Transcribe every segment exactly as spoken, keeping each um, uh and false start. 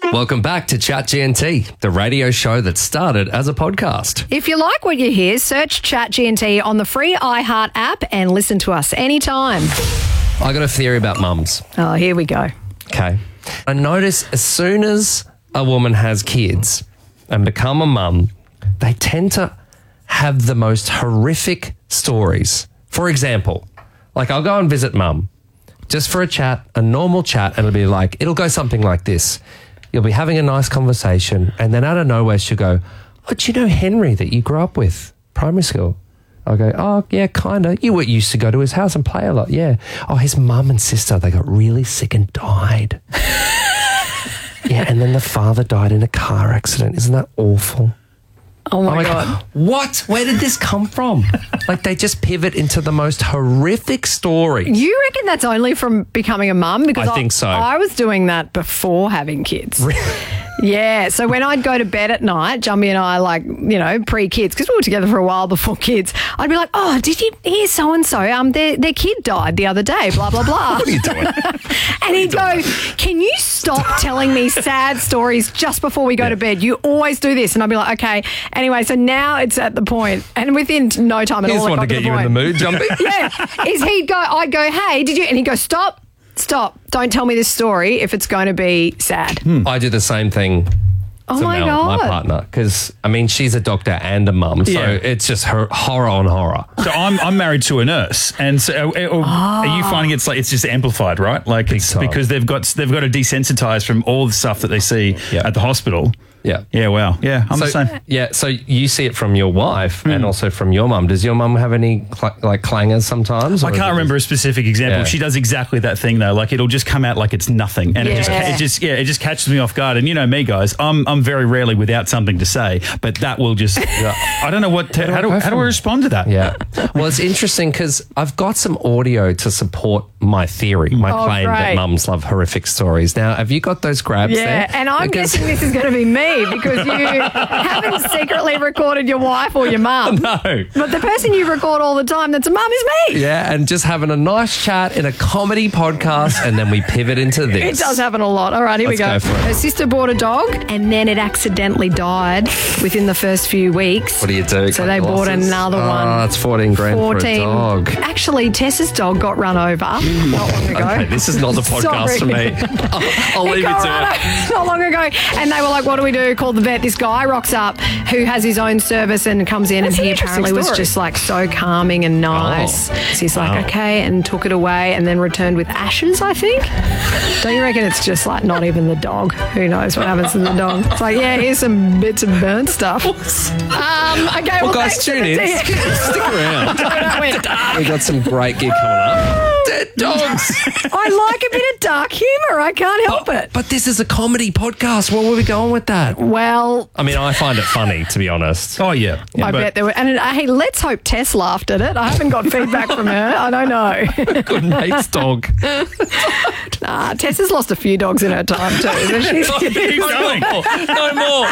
Welcome back to Chat G N T, the radio show that started as a podcast. If you like what you hear, search Chat G N T on the free iHeart app and listen to us anytime. I got a theory about mums. Oh, here we go. Okay. I notice as soon as a woman has kids and become a mum, they tend to have the most horrific stories. For example, like I'll go and visit mum just for a chat, a normal chat, and it'll be like, it'll go something like this. You'll be having a nice conversation, and then out of nowhere she'll go, oh, do you know Henry that you grew up with, primary school? I'll go, oh, yeah, kind of. You were used to go to his house and play a lot, yeah. Oh, his mum and sister, they got really sick and died. Yeah, and then the father died in a car accident. Isn't that awful? Oh, my I'm like, God. What? Where did this come from? Like, they just pivot into the most horrific stories. You reckon that's only from becoming a mum? Because I think so. I was doing that before having kids. Really? Yeah, so when I'd go to bed at night, Jumbie and I, like, you know, pre-kids, because we were together for a while before kids, I'd be like, oh, did you hear so-and-so? Um, their, their kid died the other day, blah, blah, blah. What are you doing? And he'd go, can you stop telling me sad stories just before we go Yeah. to bed? You always do this. And I'd be like, okay. Anyway, so now it's at the point, and within no time at Here's all, it one to got get the you in point. the mood, Jumpy. Yeah, is he'd go, I'd go, hey, did you? And he'd go, stop, stop. Don't tell me this story if it's going to be sad. I do the same thing. Oh to my Mel, God. my partner, because I mean she's a doctor and a mum, so Yeah. it's just her horror on horror. So I'm I'm married to a nurse, and so uh, uh, are you finding it's like it's just amplified, right? Like it's time. because they've got they've got to desensitize from all the stuff that they see Yeah. at the hospital. Yeah, Yeah, wow, yeah, I'm so, the same. Yeah, so you see it from your wife and also from your mum. Does your mum have any cl- like clangers sometimes? I or is can't it remember a specific example. Yeah. She does exactly that thing though. Like it'll just come out like it's nothing, and it just Yeah. it just yeah it just catches me off guard. And you know me, guys, I'm I'm very rarely without something to say, but that will just I don't know what to, how do go how do from? I respond to that? Yeah. Well, it's interesting because I've got some audio to support my theory, my Oh, claim that great. mums love horrific stories. Now, have you got those grabs Yeah, there? and I'm Because- guessing this is going to be me because you haven't secretly recorded your wife or your mum. No. But the person you record all the time that's a mum is me. Yeah, and just having a nice chat in a comedy podcast, and then we pivot into this. It does happen a lot. All right, here Let's we go. go for it. Her sister bought a dog and then it accidentally died within the first few weeks. What do you do? So Cut they bought losses? another Oh, one. it's fourteen grand for a dog. Actually, Tessa's dog got run over not long ago. Okay, this is not the podcast Sorry. for me. I'll, I'll It leave got it to run it. over not long ago. And they were like, what do we do? Called the vet. This guy rocks up who has his own service and comes in That's and an he interesting apparently was story. just like so calming and nice. Oh. So he's like, okay, and took it away and then returned with ashes, I think. Don't you reckon it's just like not even the dog? Who knows what happens to the dog? It's like, yeah, here's some bits of burnt stuff. Um, okay, well, Well, guys, thanks tune for the in. tip. Stick around. That went dark. We got some great gear coming up. Dead dogs. I like a bit of dark humour. I can't help it. But this is a comedy podcast. Where were we going with that? Well, I mean, I find it funny, to be honest. Oh yeah, I but- bet there were. And uh, hey, let's hope Tess laughed at it. I haven't got feedback from her. I don't know. Good mate's dog. Nah, Tess has lost a few dogs in her time too. But she's, Keep going. No more.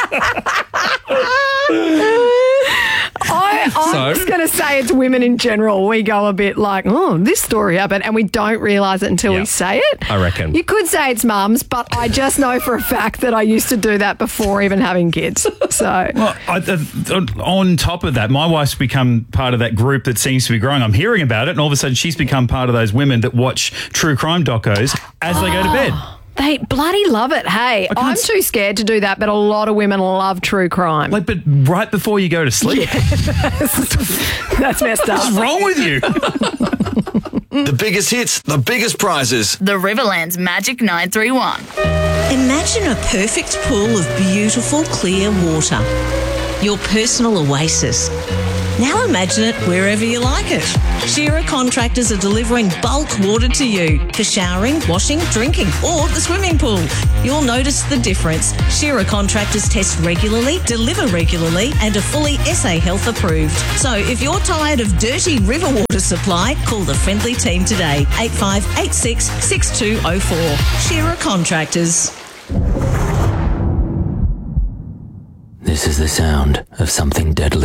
I, I'm So? just going to say it's women in general. We go a bit like, oh, this story happened, and we don't realise it until Yeah. we say it. I reckon. You could say it's mums, but I just know for a fact that I used to do that before even having kids. So, Well, I, uh, on top of that, my wife's become part of that group that seems to be growing. I'm hearing about it, and all of a sudden she's become part of those women that watch true crime docos as they go to bed. they bloody love it. Hey, can't I'm s- too scared to do that, but a lot of women love true crime. Like, but right before you go to sleep. That's messed up. What's wrong with you? The biggest hits, the biggest prizes. The Riverlands Magic nine three one. Imagine a perfect pool of beautiful, clear water. Your personal oasis. Now imagine it wherever you like it. Shearer Contractors are delivering bulk water to you for showering, washing, drinking, or the swimming pool. You'll notice the difference. Shearer Contractors test regularly, deliver regularly, and are fully S A Health approved. So if you're tired of dirty river water supply, call the friendly team today. eight five eight six, six two zero four. Shearer Contractors. This is the sound of something deadly.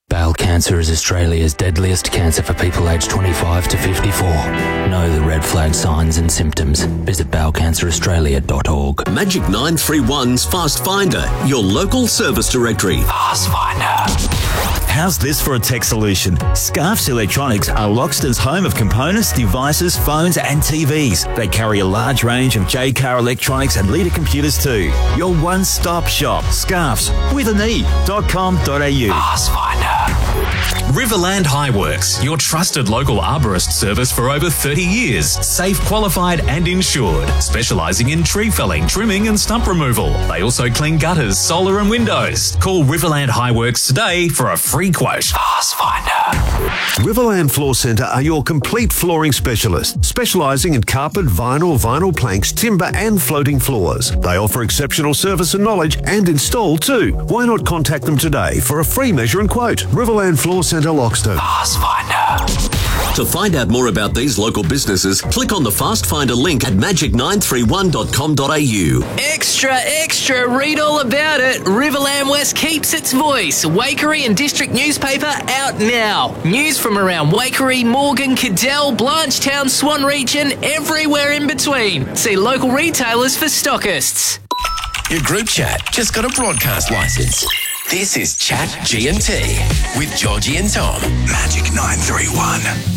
Bowel cancer is Australia's deadliest cancer for people aged twenty-five to fifty-four. Know the red flag signs and symptoms. Visit bowel cancer australia dot org. Magic nine three one's Fast Finder, your local service directory. Fast Finder. How's this for a tech solution? Scarfs Electronics are Loxton's home of components, devices, phones and T Vs. They carry a large range of J-Car electronics and Leader computers too. Your one-stop shop. Scarfs with an E dot com dot a u. Fast Finder. Riverland Highworks, your trusted local arborist service for over thirty years. Safe, qualified and insured. Specialising in tree felling, trimming and stump removal. They also clean gutters, solar and windows. Call Riverland Highworks today for a free quote. Fast Finder. Riverland Floor Centre are your complete flooring specialists, specialising in carpet, vinyl, vinyl planks, timber and floating floors. They offer exceptional service and knowledge and install too. Why not contact them today for a free measure and quote? Riverland Floor Centre, Loxton. Fast Finder. To find out more about these local businesses, click on the Fast Finder link at magic nine three one dot com dot a u. Extra, extra, read all about it. Riverland West keeps its voice. Waikerie and District newspaper out now. News from around Waikerie, Morgan, Cadell, Blanchetown, Swan region, everywhere in between. See local retailers for stockists. Your group chat just got a broadcast licence. This is Chat G and T with Georgie and Tom. Magic nine three one.